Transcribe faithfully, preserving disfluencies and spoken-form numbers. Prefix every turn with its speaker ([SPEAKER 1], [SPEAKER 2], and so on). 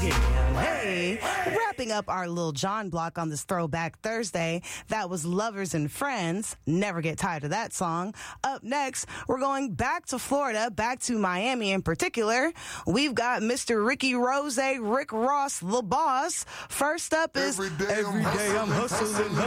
[SPEAKER 1] Hey, wrapping up our Lil Jon block on this Throwback Thursday, that was Lovers and Friends. Never get tired of that song. Up next, we're going back to Florida, back to Miami in particular. We've got Mister Ricky Rose, Rick Ross, the boss. First up is
[SPEAKER 2] Every day I'm hustling, hustling, hustling.